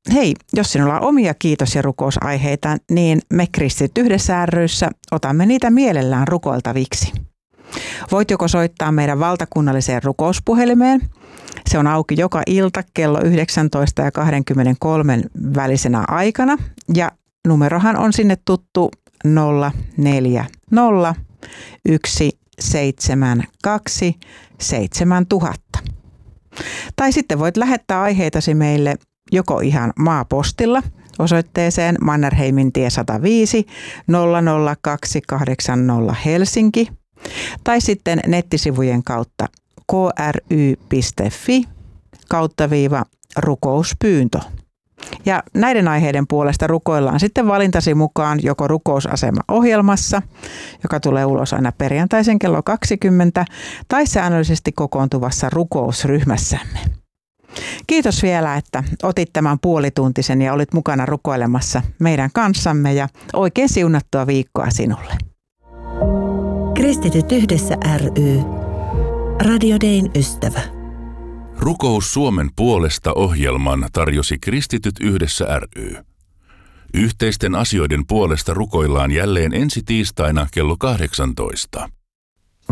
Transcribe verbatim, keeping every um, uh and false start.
hei, jos sinulla on omia kiitos- ja rukousaiheita, niin me Kristityt yhdessä ry:ssä otamme niitä mielellään rukoiltaviksi. Voit joko soittaa meidän valtakunnalliseen rukouspuhelimeen. Se on auki joka ilta kello yhdeksäntoista ja kaksikymmentäkolme välisenä aikana ja numerohan on sinne tuttu nolla neljä nolla yksi seitsemän kaksi seitsemän tuhatta. Tai sitten voit lähettää aiheitasi meille joko ihan maapostilla osoitteeseen Mannerheimintie sata viisi nolla nolla kaksi kahdeksan nolla Helsinki tai sitten nettisivujen kautta k r y piste f i kautta viiva rukouspyyntö. Ja näiden aiheiden puolesta rukoillaan sitten valintasi mukaan joko rukousasema-ohjelmassa, joka tulee ulos aina perjantaisen kello kaksikymmentä, tai säännöllisesti kokoontuvassa rukousryhmässämme. Kiitos vielä, että otit tämän puolituntisen ja olit mukana rukoilemassa meidän kanssamme ja oikein siunattua viikkoa sinulle. Kristityt yhdessä ry. Radio Dayn ystävä. Rukous Suomen puolesta -ohjelman tarjosi Kristityt yhdessä ry. Yhteisten asioiden puolesta rukoillaan jälleen ensi tiistaina kello kahdeksantoista.